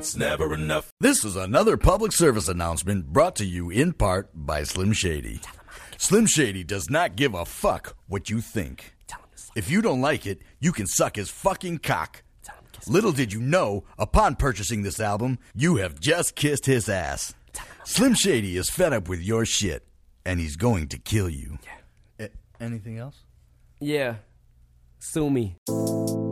It's never enough. This is another public service announcement brought to you in part by Slim Shady. Slim Shady does not give a fuck what you think. If you don't like it, you can suck his fucking cock. Little did you know, upon purchasing this album, you have just kissed his ass. Slim Shady is fed up with your shit, and he's going to kill you. Anything else? Yeah. Sue me.